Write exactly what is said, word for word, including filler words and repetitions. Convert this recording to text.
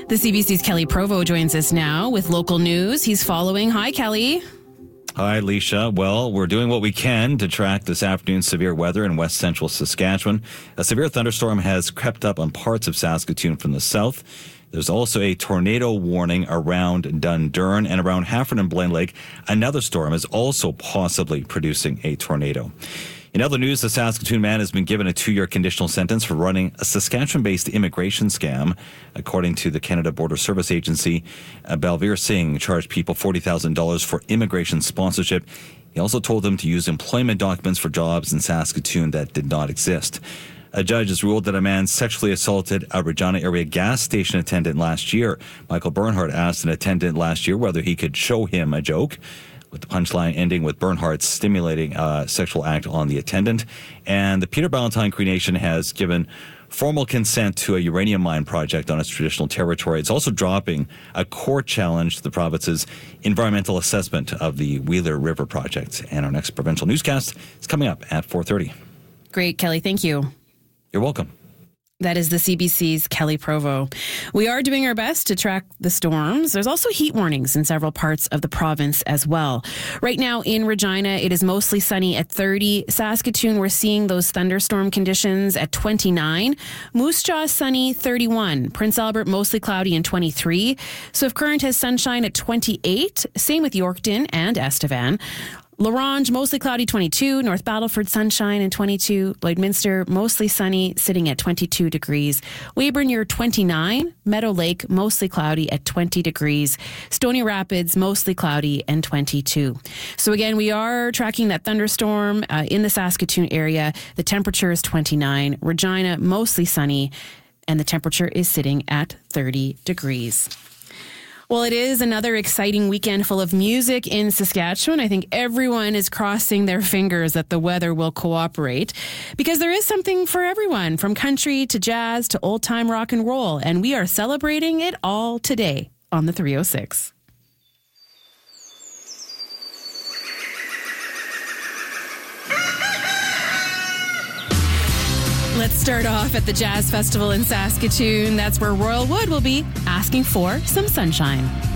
The C B C's Kelly Provo joins us now with local news. He's following. Hi, Kelly. Hi, Alicia. Well, we're doing what we can to track this afternoon's severe weather in west central Saskatchewan. A severe thunderstorm has crept up on parts of Saskatoon from the south. There's also a tornado warning around Dundurn and around Hafford and Blaine Lake. Another storm is also possibly producing a tornado. In other news, the Saskatoon man has been given a two-year conditional sentence for running a Saskatchewan-based immigration scam. According to the Canada Border Service Agency, uh, Balveer Singh charged people forty thousand dollars for immigration sponsorship. He also told them to use employment documents for jobs in Saskatoon that did not exist. A judge has ruled that a man sexually assaulted a Regina area gas station attendant last year. Michael Bernhardt asked an attendant last year whether he could show him a joke, with the punchline ending with Bernhardt stimulating a sexual act on the attendant. And the Peter Ballantyne Cree Nation has given formal consent to a uranium mine project on its traditional territory. It's also dropping a court challenge to the province's environmental assessment of the Wheeler River project. And our next provincial newscast is coming up at four thirty. Great, Kelly. Thank you. You're welcome. That is the C B C's Kelly Provo. We are doing our best to track the storms. There's also heat warnings in several parts of the province as well. Right now in Regina, it is mostly sunny at thirty. Saskatoon, we're seeing those thunderstorm conditions at twenty-nine. Moose Jaw, sunny, thirty-one. Prince Albert, mostly cloudy and twenty-three. Surf Current has sunshine at twenty-eight. Same with Yorkton and Estevan. Larange, mostly cloudy, twenty-two. North Battleford, sunshine and twenty-two. Lloydminster, mostly sunny, sitting at twenty-two degrees. Weyburn, near twenty-nine. Meadow Lake, mostly cloudy at twenty degrees. Stony Rapids, mostly cloudy and twenty-two. So again, we are tracking that thunderstorm uh, in the Saskatoon area. The temperature is twenty-nine. Regina, mostly sunny, and the temperature is sitting at thirty degrees. Well, it is another exciting weekend full of music in Saskatchewan. I think everyone is crossing their fingers that the weather will cooperate, because there is something for everyone, from country to jazz to old-time rock and roll, and we are celebrating it all today on the three oh six. Let's start off at the Jazz Festival in Saskatoon. That's where Royal Wood will be asking for some sunshine.